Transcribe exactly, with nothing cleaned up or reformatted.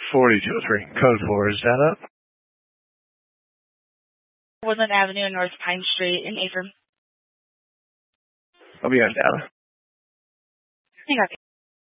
forty-two oh three, code four, is that up? Woodland Avenue and North Pine Street in Avon. I'll be on data. Hang on.